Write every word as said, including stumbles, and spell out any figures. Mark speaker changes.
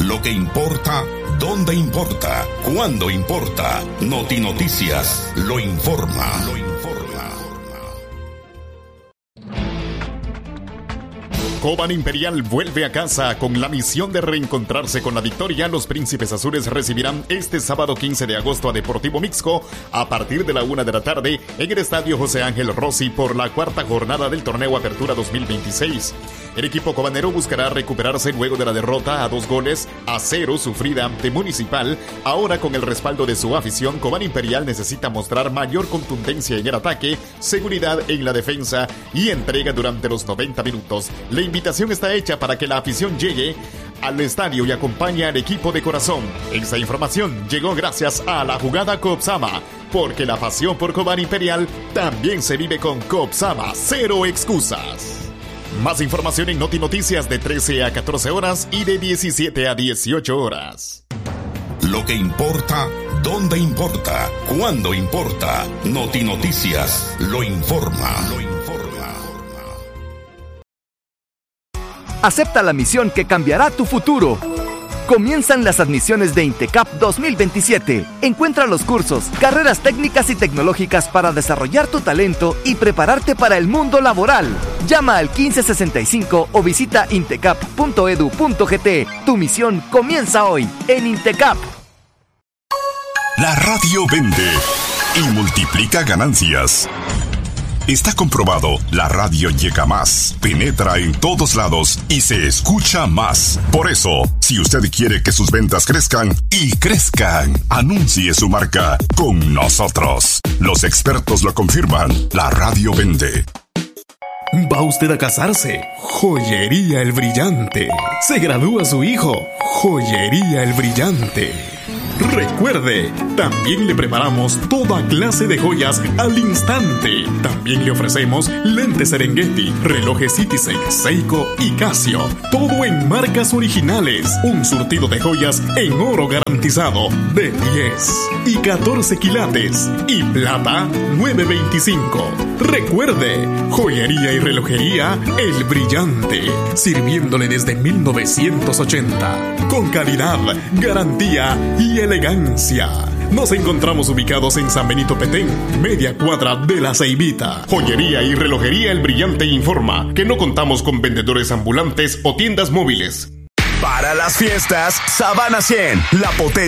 Speaker 1: Lo que importa, dónde importa, cuándo importa. Noti Noticias lo informa. Lo informa.
Speaker 2: Coban Imperial vuelve a casa con la misión de reencontrarse con la victoria. Los Príncipes Azules recibirán este sábado quince de agosto a Deportivo Mixco a partir de la una de la tarde en el Estadio José Ángel Rossi por la cuarta jornada del torneo Apertura dos mil veintiséis. El equipo cobanero buscará recuperarse luego de la derrota a dos goles a cero sufrida ante Municipal. Ahora, con el respaldo de su afición, Coban Imperial necesita mostrar mayor contundencia en el ataque, seguridad en la defensa y entrega durante los noventa minutos. La invitación está hecha para que la afición llegue al estadio y acompañe al equipo de corazón. Esta información llegó gracias a la jugada Copsama, porque la pasión por Coban Imperial también se vive con Copsama. Cero excusas. Más información en Noti Noticias de trece a catorce horas y de diecisiete a dieciocho horas.
Speaker 1: Lo que importa, dónde importa, cuándo importa. Noti Noticias lo informa. Lo informa.
Speaker 3: Acepta la misión que cambiará tu futuro. Comienzan las admisiones de INTECAP dos mil veintisiete. Encuentra los cursos, carreras técnicas y tecnológicas para desarrollar tu talento y prepararte para el mundo laboral. Llama al quince sesenta y cinco o visita intecap punto edu punto gt. Tu misión comienza hoy en INTECAP.
Speaker 4: La radio vende y multiplica ganancias. Está comprobado, la radio llega más, penetra en todos lados y se escucha más. Por eso, si usted quiere que sus ventas crezcan y crezcan, anuncie su marca con nosotros. Los expertos lo confirman, la radio vende.
Speaker 5: ¿Va usted a casarse? Joyería El Brillante. ¿Se gradúa su hijo? Joyería El Brillante. Recuerde, también le preparamos toda clase de joyas al instante. También le ofrecemos lentes Serengeti, relojes Citizen, Seiko y Casio. Todo en marcas originales. Un surtido de joyas en oro garantizado de diez y catorce quilates. Y plata nueve veinticinco. Recuerde, joyería y relojería El Brillante. Sirviéndole desde mil novecientos ochenta. Con calidad, garantía y elegancia. Nos encontramos ubicados en San Benito Petén, media cuadra de La Ceibita. Joyería y relojería El Brillante informa que no contamos con vendedores ambulantes o tiendas móviles.
Speaker 4: Para las fiestas, Sabana cien, la potencia.